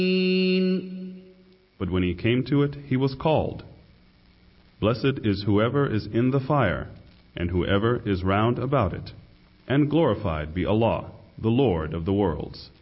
But when he came to it, he was called. Blessed is whoever is in the fire, and whoever is round about it. And glorified be Allah, the Lord of the worlds.